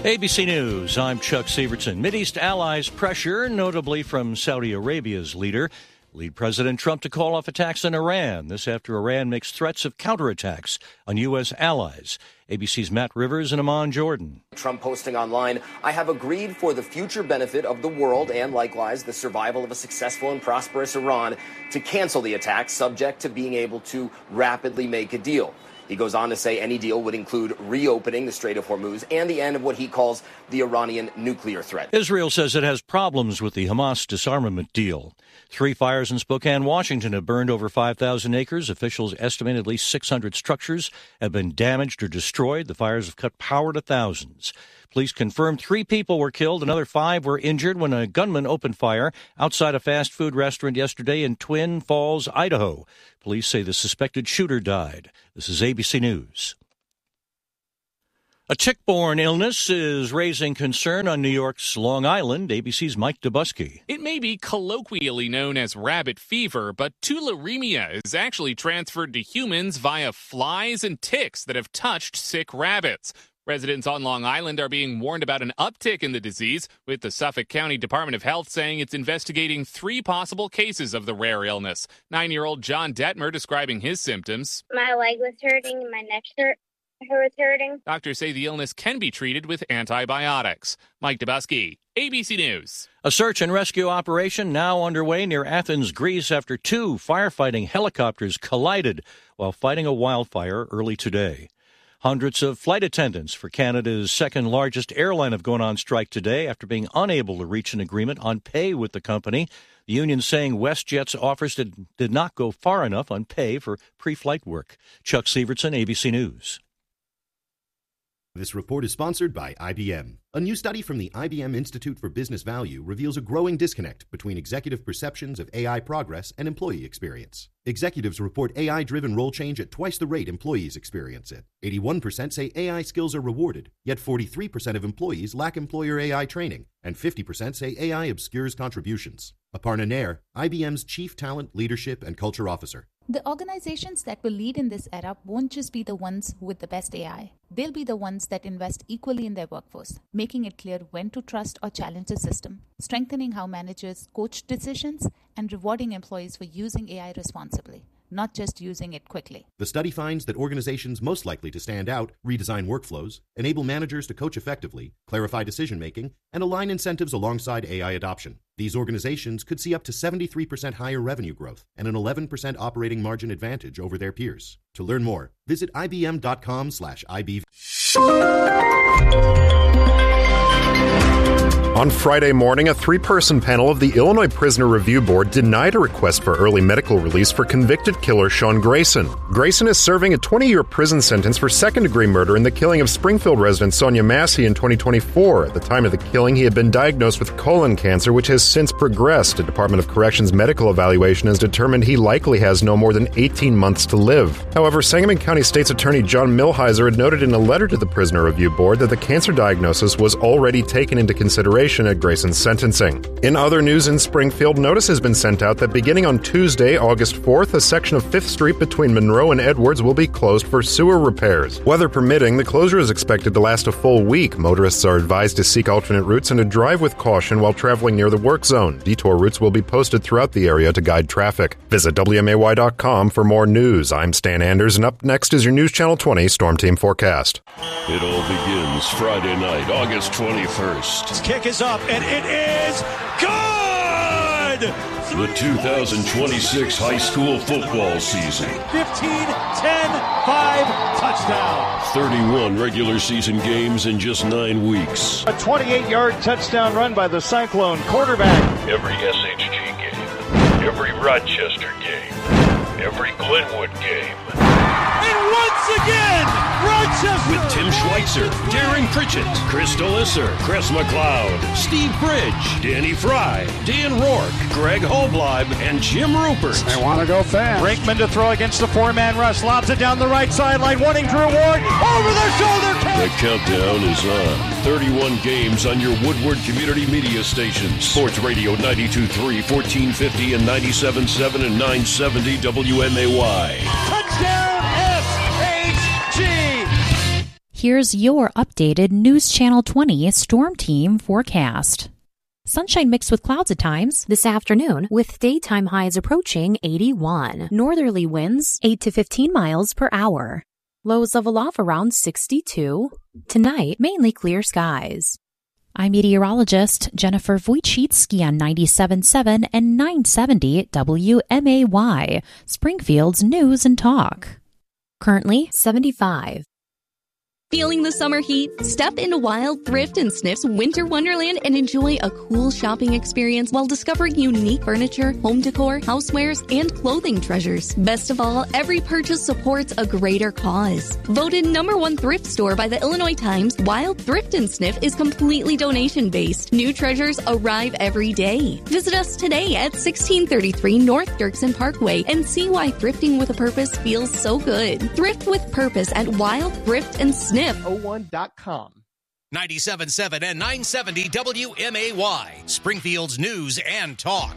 ABC News, I'm Chuck Severson. Mideast allies pressure, notably from Saudi Arabia's leader, lead President Trump to call off attacks on Iran. This after Iran makes threats of counterattacks on U.S. allies. ABC's Matt Rivers and Amon Jordan. Trump posting online, I have agreed for the future benefit of the world and likewise the survival of a successful and prosperous Iran to cancel the attacks, subject to being able to rapidly make a deal. He goes on to say any deal would include reopening the Strait of Hormuz and the end of what he calls the Iranian nuclear threat. Israel says it has problems with the Hamas disarmament deal. 3 fires in Spokane, Washington have burned over 5,000 acres. Officials estimate at least 600 structures have been damaged or destroyed. The fires have cut power to thousands. Police confirmed 3 people were killed. Another 5 were injured when a gunman opened fire outside a fast food restaurant yesterday in Twin Falls, Idaho. Police say the suspected shooter died. This is ABC News. A tick-borne illness is raising concern on New York's Long Island. ABC's Mike Dubusky. It may be colloquially known as rabbit fever, but tularemia is actually transferred to humans via flies and ticks that have touched sick rabbits. Residents on Long Island are being warned about an uptick in the disease, with the Suffolk County Department of Health saying it's investigating 3 possible cases of the rare illness. 9-year-old John Detmer describing his symptoms. My leg was hurting and my neck was hurting. Doctors say the illness can be treated with antibiotics. Mike Dubusky, ABC News. A search and rescue operation now underway near Athens, Greece, after 2 firefighting helicopters collided while fighting a wildfire early today. Hundreds of flight attendants for Canada's second-largest airline have gone on strike today after being unable to reach an agreement on pay with the company. The union saying WestJet's offers did not go far enough on pay for pre-flight work. Chuck Severson, ABC News. This report is sponsored by IBM. A new study from the IBM Institute for Business Value reveals a growing disconnect between executive perceptions of AI progress and employee experience. Executives report AI-driven role change at twice the rate employees experience it. 81% say AI skills are rewarded, yet 43% of employees lack employer AI training, and 50% say AI obscures contributions. Aparna Nair, IBM's Chief Talent, Leadership, and Culture Officer. The organizations that will lead in this era won't just be the ones with the best AI. They'll be the ones that invest equally in their workforce, making it clear when to trust or challenge the system, strengthening how managers coach decisions, and rewarding employees for using AI responsibly, not just using it quickly. The study finds that organizations most likely to stand out redesign workflows, enable managers to coach effectively, clarify decision-making, and align incentives alongside AI adoption. These organizations could see up to 73% higher revenue growth and an 11% operating margin advantage over their peers. To learn more, visit ibm.com/IBV. On Friday morning, a 3-person panel of the Illinois Prisoner Review Board denied a request for early medical release for convicted killer Sean Grayson. Grayson is serving a 20-year prison sentence for second-degree murder in the killing of Springfield resident Sonia Massey in 2024. At the time of the killing, he had been diagnosed with colon cancer, which has since progressed. A Department of Corrections medical evaluation has determined he likely has no more than 18 months to live. However, Sangamon County State's Attorney John Milhiser had noted in a letter to the Prisoner Review Board that the cancer diagnosis was already taken into consideration at Grayson's sentencing. In other news in Springfield, notice has been sent out that beginning on Tuesday, August 4th, a section of 5th Street between Monroe and Edwards will be closed for sewer repairs. Weather permitting, the closure is expected to last a full week. Motorists are advised to seek alternate routes and to drive with caution while traveling near the work zone. Detour routes will be posted throughout the area to guide traffic. Visit WMAY.com for more news. I'm Stan Anders, and up next is your News Channel 20 Storm Team Forecast. It all begins Friday night, August 21st. His kick is up, and it is good! The 2026 high school football season. 15-10-5 touchdown. 31 regular season games in just 9 weeks. A 28-yard touchdown run by the Cyclone quarterback. Every SHG game, every Rochester game, every Glenwood game. And once again, Rochester! With Tim Schweitzer, Darren Pritchett, Chris Delisser, Chris McLeod, Steve Bridge, Danny Fry, Dan Rourke, Greg Holbleib, and Jim Rupert. They want to go fast. Brinkman to throw against the 4-man rush. Lobs it down the right sideline, wanting Drew Ward. Over the shoulder catch! The countdown is on. 31 games on your Woodward Community Media stations. Sports Radio 92.3, 1450, and 97.7 and 970 WMAY. Touchdown! Here's your updated News Channel 20 Storm Team forecast. Sunshine mixed with clouds at times this afternoon, with daytime highs approaching 81. Northerly winds 8 to 15 miles per hour. Lows level off around 62. Tonight, mainly clear skies. I'm meteorologist Jennifer Wojcicki on 97.7 and 970 WMAY, Springfield's News and Talk. Currently 75. Feeling the summer heat? Step into Wild Thrift and Sniff's Winter Wonderland and enjoy a cool shopping experience while discovering unique furniture, home decor, housewares, and clothing treasures. Best of all, every purchase supports a greater cause. Voted #1 thrift store by the Illinois Times, Wild Thrift and Sniff is completely donation-based. New treasures arrive every day. Visit us today at 1633 North Dirksen Parkway and see why thrifting with a purpose feels so good. Thrift with purpose at Wild Thrift and Sniff. 01.com. 97.7 and 970 WMAY, Springfield's News and Talk.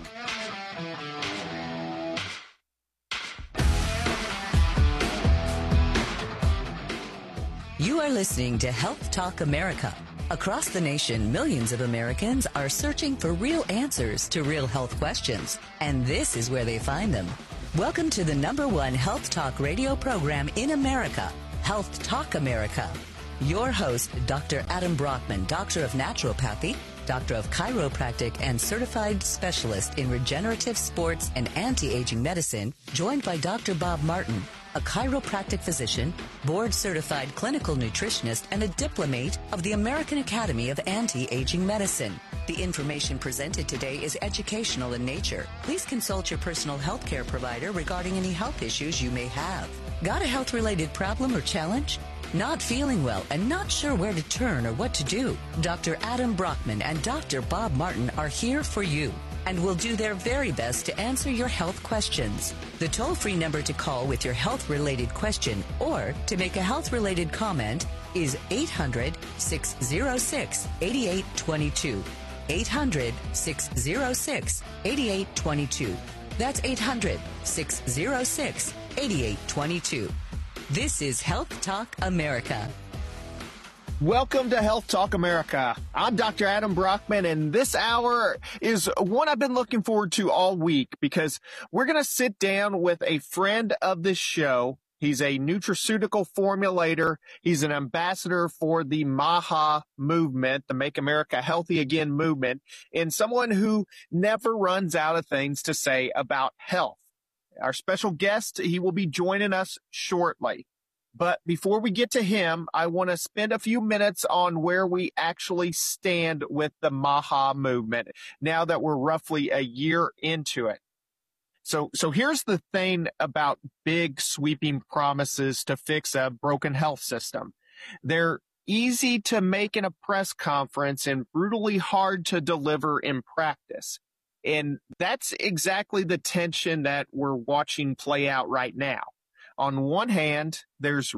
You are listening to Health Talk America. Across the nation, millions of Americans are searching for real answers to real health questions, and this is where they find them. Welcome to the #1 Health Talk radio program in America, Health Talk America. Your host, Dr. Adam Brockman, Doctor of Naturopathy, Doctor of Chiropractic, and Certified Specialist in Regenerative Sports and Anti-Aging Medicine, joined by Dr. Bob Martin, a chiropractic physician, board-certified clinical nutritionist, and a diplomate of the American Academy of Anti-Aging Medicine. The information presented today is educational in nature. Please consult your personal health care provider regarding any health issues you may have. Got a health-related problem or challenge? Not feeling well and not sure where to turn or what to do? Dr. Adam Brockman and Dr. Bob Martin are here for you and will do their very best to answer your health questions. The toll-free number to call with your health-related question or to make a health-related comment is 800-606-8822. 800-606-8822. That's 800-606-8822. This is Health Talk America. Welcome to Health Talk America. I'm Dr. Adam Brockman, and this hour is one I've been looking forward to all week because we're going to sit down with a friend of this show. He's a nutraceutical formulator. He's an ambassador for the MAHA movement, the Make America Healthy Again movement, and someone who never runs out of things to say about health. Our special guest, he will be joining us shortly. But before we get to him, I want to spend a few minutes on where we actually stand with the MAHA movement now that we're roughly a year into it. So here's the thing about big sweeping promises to fix a broken health system. They're easy to make in a press conference and brutally hard to deliver in practice. And that's exactly the tension that we're watching play out right now. On one hand, there's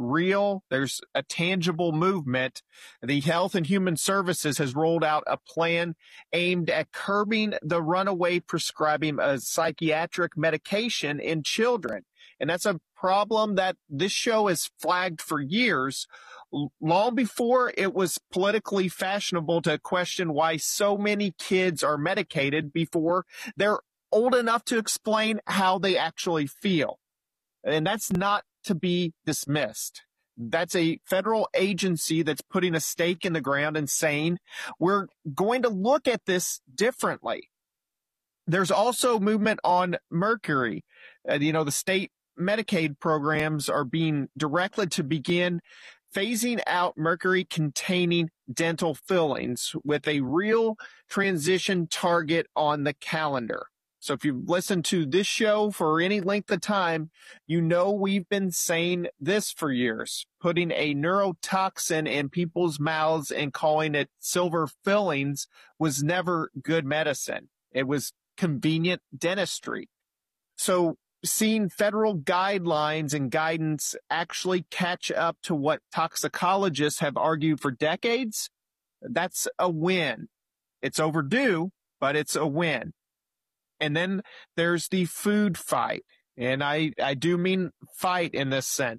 a tangible movement. The Health and Human Services has rolled out a plan aimed at curbing the runaway prescribing of psychiatric medication in children. And that's a problem that this show has flagged for years, long before it was politically fashionable to question why so many kids are medicated before they're old enough to explain how they actually feel. And that's not to be dismissed. That's a federal agency that's putting a stake in the ground and saying, we're going to look at this differently. There's also movement on mercury. The state Medicaid programs are being directed to begin phasing out mercury-containing dental fillings with a real transition target on the calendar. So if you've listened to this show for any length of time, you know we've been saying this for years. Putting a neurotoxin in people's mouths and calling it silver fillings was never good medicine. It was convenient dentistry. So seeing federal guidelines and guidance actually catch up to what toxicologists have argued for decades, that's a win. It's overdue, but it's a win. And then there's the food fight. And I do mean fight in this sense.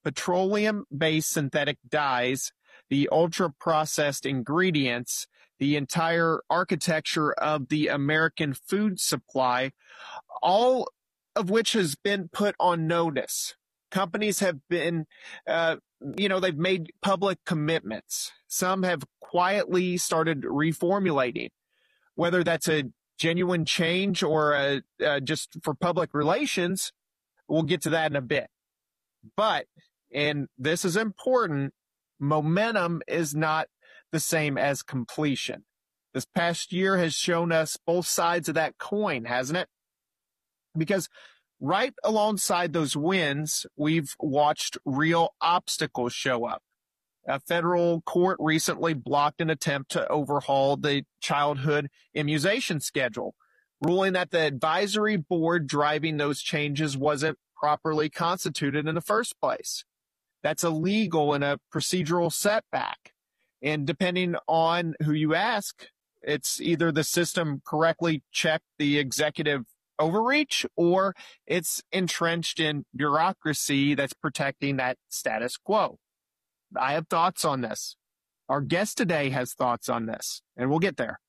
petroleum-based synthetic dyes, the ultra-processed ingredients, the entire architecture of the American food supply, all of which has been put on notice. Companies have been, they've made public commitments. Some have quietly started reformulating, whether that's a genuine change or just for public relations. We'll get to that in a bit. But, and this is important, momentum is not the same as completion. This past year has shown us both sides of that coin, hasn't it? Because right alongside those wins, we've watched real obstacles show up. A federal court recently blocked an attempt to overhaul the childhood immunization schedule, ruling that the advisory board driving those changes wasn't properly constituted in the first place. That's illegal and a procedural setback. And depending on who you ask, it's either the system correctly checked the executive overreach or it's entrenched in bureaucracy that's protecting that status quo. I have thoughts on this. Our guest today has thoughts on this, and we'll get there.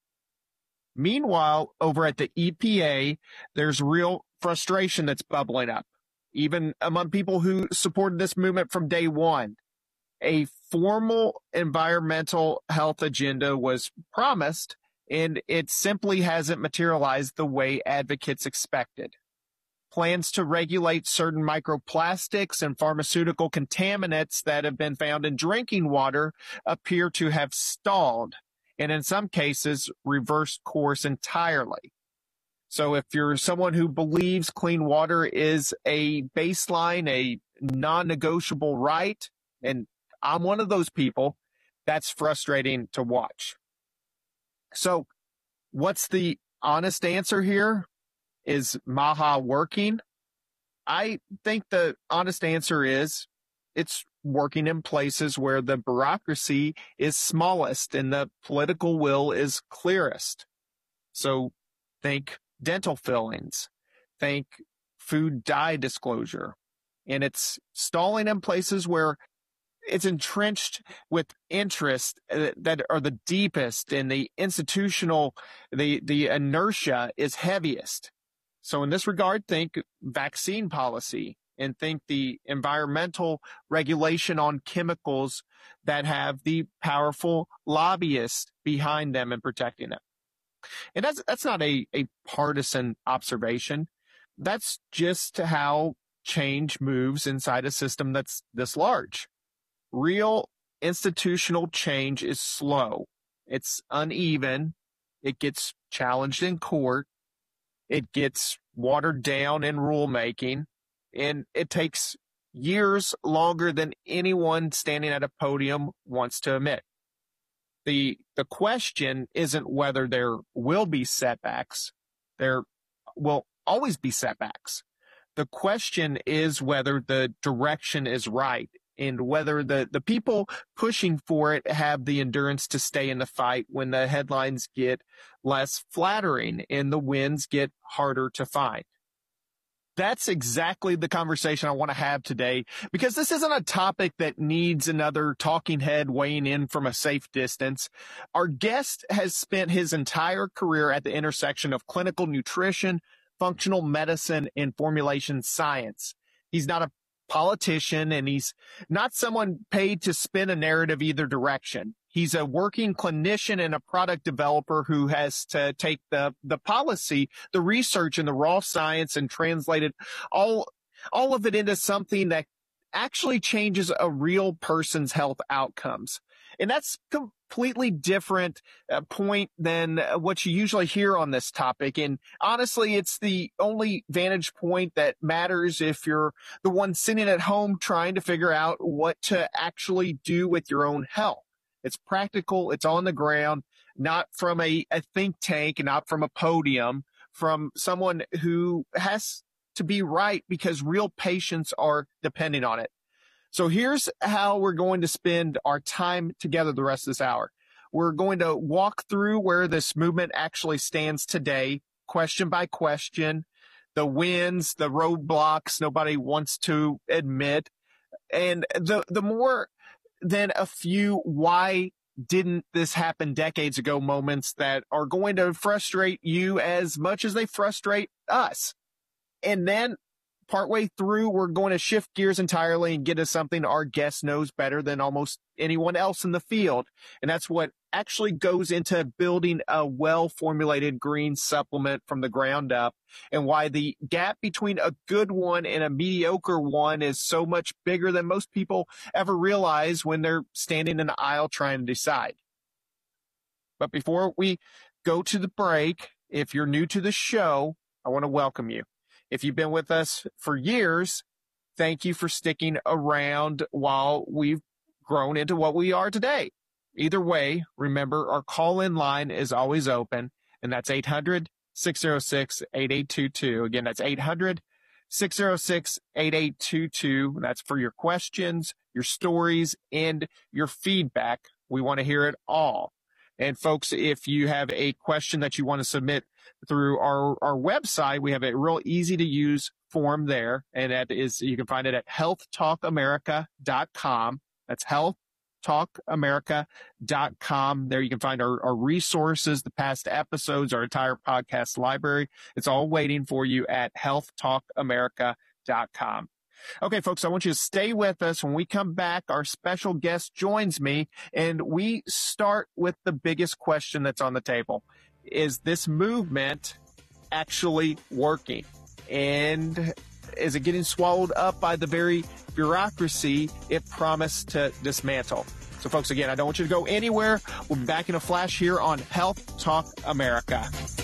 Meanwhile, over at the EPA, there's real frustration that's bubbling up, even among people who supported this movement from day one. A formal environmental health agenda was promised, and it simply hasn't materialized the way advocates expected. Plans to regulate certain microplastics and pharmaceutical contaminants that have been found in drinking water appear to have stalled, and in some cases, reversed course entirely. So if you're someone who believes clean water is a baseline, a non-negotiable right, and I'm one of those people, that's frustrating to watch. So what's the honest answer here? Is MAHA working? I think the honest answer is it's working in places where the bureaucracy is smallest and the political will is clearest. So think dental fillings, think food dye disclosure. And it's stalling in places where it's entrenched with interests that are the deepest and the institutional, the inertia is heaviest. So in this regard, think vaccine policy and think the environmental regulation on chemicals that have the powerful lobbyists behind them and protecting them. And that's not a partisan observation. That's just how change moves inside a system that's this large. Real institutional change is slow. It's uneven. It gets challenged in court. It gets watered down in rulemaking, and it takes years longer than anyone standing at a podium wants to admit. The question isn't whether there will be setbacks. There will always be setbacks. The question is whether the direction is right and whether the people pushing for it have the endurance to stay in the fight when the headlines get less flattering and the wins get harder to find. That's exactly the conversation I want to have today, because this isn't a topic that needs another talking head weighing in from a safe distance. Our guest has spent his entire career at the intersection of clinical nutrition, functional medicine, and formulation science. He's not a politician, and he's not someone paid to spin a narrative either direction. He's a working clinician and a product developer who has to take the policy, the research, and the raw science and translate it all of it into something that actually changes a real person's health outcomes. And that's completely different point than what you usually hear on this topic. And honestly, it's the only vantage point that matters if you're the one sitting at home trying to figure out what to actually do with your own health. It's practical. It's on the ground, not from a think tank, not from a podium, from someone who has to be right because real patients are depending on it. So here's how we're going to spend our time together the rest of this hour. We're going to walk through where this movement actually stands today, question by question, the wins, the roadblocks nobody wants to admit, And the more than a few why didn't this happen decades ago moments that are going to frustrate you as much as they frustrate us. And then partway through, we're going to shift gears entirely and get to something our guest knows better than almost anyone else in the field. And that's what actually goes into building a well-formulated green supplement from the ground up, and why the gap between a good one and a mediocre one is so much bigger than most people ever realize when they're standing in the aisle trying to decide. But before we go to the break, if you're new to the show, I want to welcome you. If you've been with us for years, thank you for sticking around while we've grown into what we are today. Either way, remember, our call-in line is always open, and that's 800-606-8822. Again, that's 800-606-8822. That's for your questions, your stories, and your feedback. We want to hear it all. And folks, if you have a question that you want to submit through our website, we have a real easy to use form there. And that is, you can find it at healthtalkamerica.com. That's healthtalkamerica.com. There you can find our resources, the past episodes, our entire podcast library. It's all waiting for you at healthtalkamerica.com. Okay, folks, I want you to stay with us. When we come back, our special guest joins me, and we start with the biggest question that's on the table. Is this movement actually working? And is it getting swallowed up by the very bureaucracy it promised to dismantle? So, folks, again, I don't want you to go anywhere. We'll be back in a flash here on Health Talk America.